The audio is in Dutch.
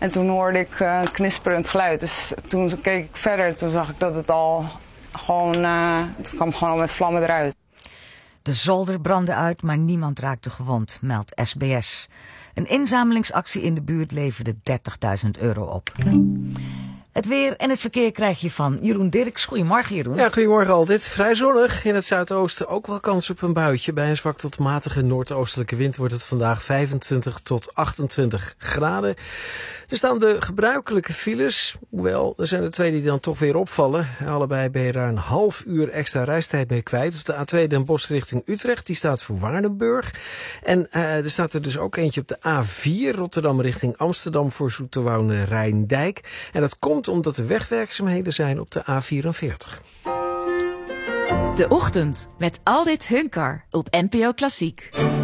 En toen hoorde ik een knisperend geluid. Dus toen keek ik verder. Toen zag ik dat het al gewoon... het kwam gewoon al met vlammen eruit. De zolder brandde uit, maar niemand raakte gewond, meldt SBS. Een inzamelingsactie in de buurt leverde €30.000 op. Het weer en het verkeer krijg je van Jeroen Dirks. Goedemorgen, Jeroen. Ja, goedemorgen Aldit. Vrij zonnig. In het zuidoosten ook wel kans op een buitje. Bij een zwak tot matige noordoostelijke wind wordt het vandaag 25 tot 28 graden. Er staan de gebruikelijke files. Hoewel, er zijn er twee die dan toch weer opvallen. Allebei ben je daar een half uur extra reistijd mee kwijt. Op de A2 Den Bosch richting Utrecht. Die staat voor Waardenburg. En er staat er dus ook eentje op de A4 Rotterdam richting Amsterdam voor Zoeterwoude Rijndijk. En dat komt omdat er wegwerkzaamheden zijn op de A44. De Ochtend met Aldit Hunkar op NPO Klassiek.